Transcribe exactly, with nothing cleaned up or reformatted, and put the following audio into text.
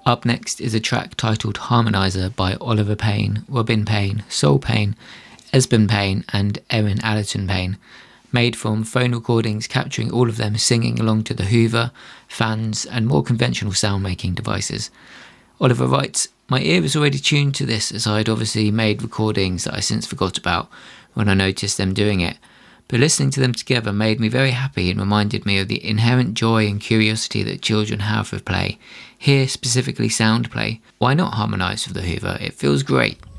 Up next is a track titled Harmonizer by Oliver Payne, Robin Payne, Soul Payne, Esben Payne and Erin Allerton Payne, made from phone recordings capturing all of them singing along to the Hoover, fans and more conventional sound-making devices. Oliver writes, "My ear was already tuned to this as I had obviously made recordings that I since forgot about when I noticed them doing it, but listening to them together made me very happy and reminded me of the inherent joy and curiosity that children have with play, here specifically sound play. Why not harmonise with the Hoover? It feels great."